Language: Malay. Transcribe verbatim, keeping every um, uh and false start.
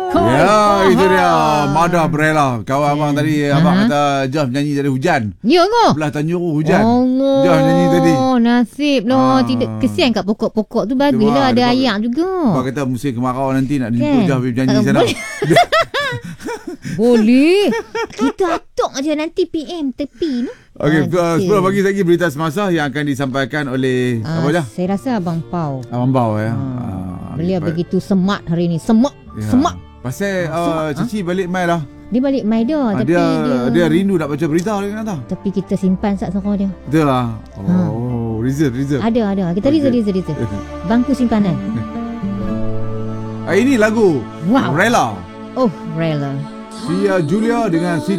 Ya, itu dia Mada Brella. Kawan abang tadi, abang kata Jah nyanyi dari hujan. Ya ke? Belah Tanjung hujan. Allah. Jah nyanyi tadi. Nasib lah. Ah. Tidak kesian kat pokok-pokok tu. Dia Baguslah ada buat- ayak juga. Abang kata musim kemarau nanti nak jumpa Kan? Jah nyanyi Tak sana. boleh. Boleh. Kita atok aja nanti P M tepi ni. Okey, Ah, uh, sepuluh pagi lagi berita semasa yang akan disampaikan oleh Ah, apa Jah? saya rasa Abang Pau. Abang Bau ya. Ah, Ah, Beliau pa- begitu semak hari ni. Semak. ya. Semak. Pasal Ah, uh, semak, Cici balik mai dah. Dia balik mai dah. Ah, tapi dia, dia, dia rindu nak baca berita dia kata. Tapi kita simpan sat sokong dia. Dia lah. Oh, reserve reserve. Ada, ada. Kita Okey. reserve, reserve, reserve. Bangku simpanan. Ah, ini lagu Wow. Rela. Oh, rela. Sia Julia dengan Siti